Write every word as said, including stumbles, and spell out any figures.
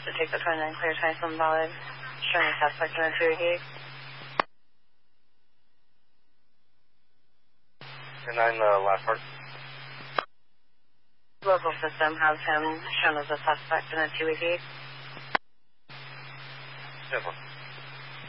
to take the twenty-nine clear twenty-seven valid, showing a suspect in a two eighty-eight. twenty-nine, uh, last part. Local system has him shown as a suspect in a two eighty-eight. Simple.